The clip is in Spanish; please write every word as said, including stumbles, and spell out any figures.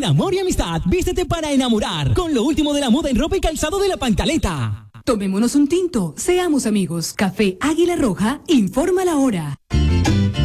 amor y amistad, vístete para enamorar. Con lo último de la moda en ropa y calzado de La Pancaleta. Tomémonos un tinto, seamos amigos. Café Águila Roja, informa la hora.